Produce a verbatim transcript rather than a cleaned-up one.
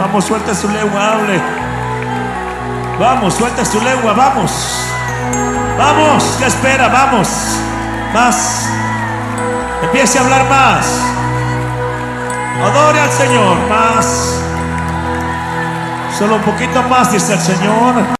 Vamos, suelta su lengua, hable. Vamos, suelta su lengua, vamos. Vamos, ¿qué espera? Vamos. Más. Empiece a hablar más. Adore al Señor, más. Solo un poquito más, dice el Señor.